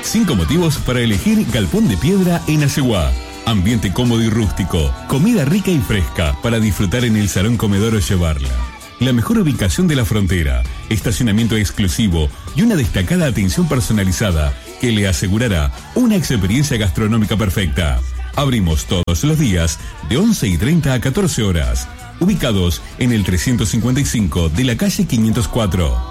5 motivos para elegir Galpón de Piedra en Asegua. Ambiente cómodo y rústico, comida rica y fresca para disfrutar en el salón comedor o llevarla. La mejor ubicación de la frontera, estacionamiento exclusivo y una destacada atención personalizada que le asegurará una experiencia gastronómica perfecta. Abrimos todos los días de 11:30 a 14 horas, ubicados en el 355 de la calle 504.